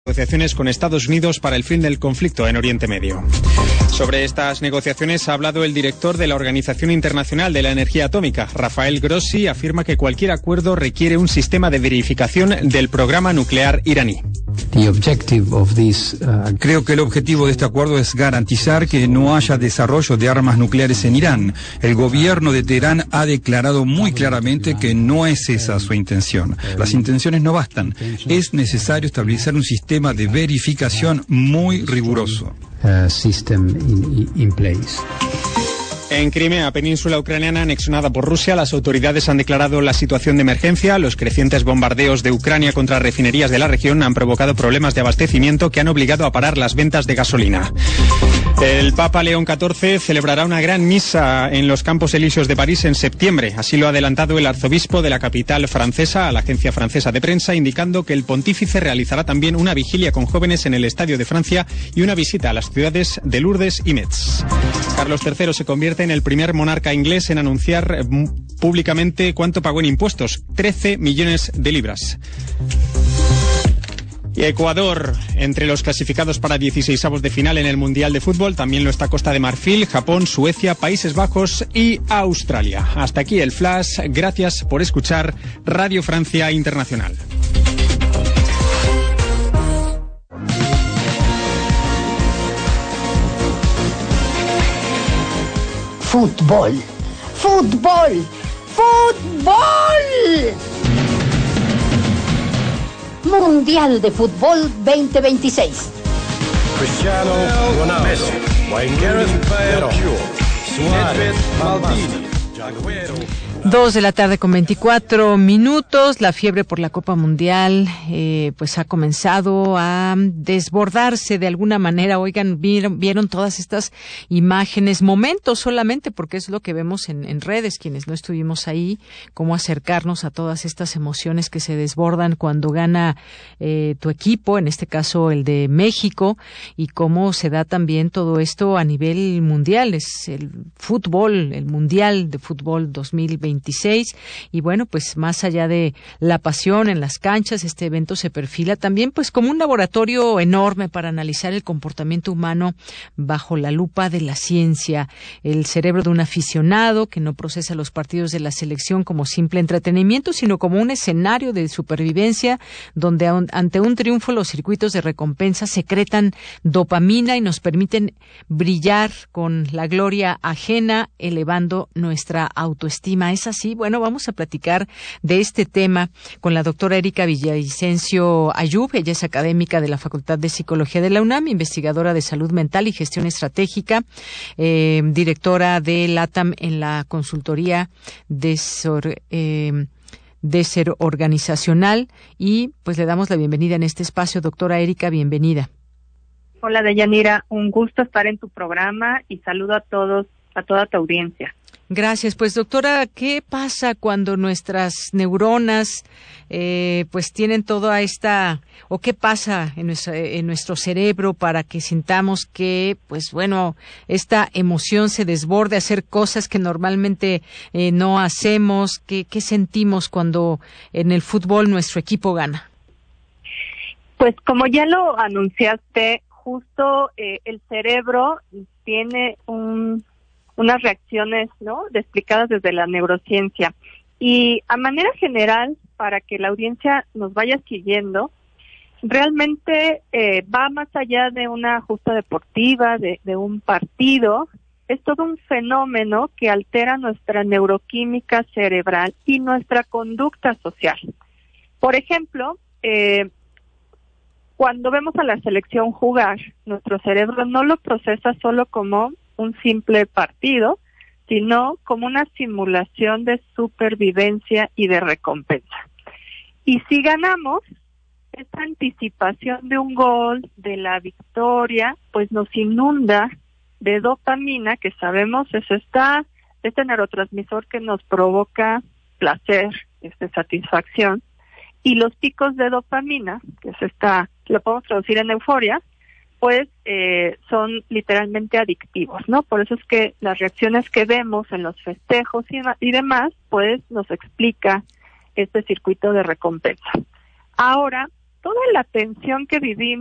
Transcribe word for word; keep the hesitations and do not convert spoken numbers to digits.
Negociaciones con Estados Unidos para el fin del conflicto en Oriente Medio. Sobre estas negociaciones ha hablado el director de la Organización Internacional de la Energía Atómica, Rafael Grossi. Afirma que cualquier acuerdo requiere un sistema de verificación del programa nuclear iraní. This, uh... Creo que el objetivo de este acuerdo es garantizar que no haya desarrollo de armas nucleares en Irán. El gobierno de Teherán ha declarado muy claramente que no es esa su intención. Las intenciones no bastan. Es necesario establecer un sistema de verificación muy riguroso. Uh, system in, in place. En Crimea, península ucraniana anexionada por Rusia, las autoridades han declarado la situación de emergencia. Los crecientes bombardeos de Ucrania contra refinerías de la región han provocado problemas de abastecimiento que han obligado a parar las ventas de gasolina. El Papa León catorce celebrará una gran misa en los Campos Elíseos de París en septiembre. Así lo ha adelantado el arzobispo de la capital francesa a la agencia francesa de prensa, indicando que el pontífice realizará también una vigilia con jóvenes en el Estadio de Francia y una visita a las ciudades de Lourdes y Metz. Carlos tercero se convierte en el primer monarca inglés en anunciar públicamente cuánto pagó en impuestos: trece millones de libras. Y Ecuador, entre los clasificados para dieciseisavos de final en el Mundial de Fútbol, también lo está Costa de Marfil, Japón, Suecia, Países Bajos y Australia. Hasta aquí el Flash. Gracias por escuchar Radio Francia Internacional. Fútbol, fútbol, fútbol. Mundial de Fútbol veinte veintiséis. Cristiano Ronaldo, Messi, Wayne Gareth Bale, Suárez, Maldini, Agüero. Dos de la tarde con veinticuatro minutos. La fiebre por la Copa Mundial eh, pues ha comenzado a desbordarse de alguna manera. Oigan, vieron, vieron todas estas imágenes, momentos solamente, porque es lo que vemos en, en redes, quienes no estuvimos ahí, cómo acercarnos a todas estas emociones que se desbordan cuando gana eh, tu equipo, en este caso el de México, y cómo se da también todo esto a nivel mundial. Es el fútbol, el Mundial de Fútbol dos mil veintiséis. Y bueno, pues más allá de la pasión en las canchas, este evento se perfila también pues como un laboratorio enorme para analizar el comportamiento humano bajo la lupa de la ciencia, el cerebro de un aficionado que no procesa los partidos de la selección como simple entretenimiento, sino como un escenario de supervivencia donde ante un triunfo los circuitos de recompensa secretan dopamina y nos permiten brillar con la gloria ajena, elevando nuestra autoestima. ¿Es así? Bueno, vamos a platicar de este tema con la doctora Erika Villavicencio Ayub. Ella es académica de la Facultad de Psicología de la UNAM, investigadora de salud mental y gestión estratégica, eh, directora de LATAM en la consultoría de Sor, eh, de ser organizacional, y pues le damos la bienvenida en este espacio. Doctora Erika, bienvenida. Hola, Deyanira, un gusto estar en tu programa y saludo a todos, a toda tu audiencia. Gracias. Pues, doctora, ¿qué pasa cuando nuestras neuronas eh, pues tienen toda esta, o qué pasa en, nuestra, en nuestro cerebro para que sintamos que, pues bueno, esta emoción se desborde a hacer cosas que normalmente eh, no hacemos? ¿Qué, qué sentimos cuando en el fútbol nuestro equipo gana? Pues como ya lo anunciaste, justo eh, el cerebro tiene un... unas reacciones, ¿no?, explicadas desde la neurociencia. Y a manera general, para que la audiencia nos vaya siguiendo, realmente eh, va más allá de una justa deportiva, de, de un partido. Es todo un fenómeno que altera nuestra neuroquímica cerebral y nuestra conducta social. Por ejemplo, eh, cuando vemos a la selección jugar, nuestro cerebro no lo procesa solo como un simple partido, sino como una simulación de supervivencia y de recompensa. Y si ganamos, esta anticipación de un gol, de la victoria, pues nos inunda de dopamina, que sabemos es esta, este neurotransmisor que nos provoca placer, esta satisfacción, y los picos de dopamina, que es esta, lo podemos traducir en euforia, pues eh, son literalmente adictivos, ¿no? Por eso es que las reacciones que vemos en los festejos y, y demás, pues nos explica este circuito de recompensa. Ahora, toda la tensión que vivimos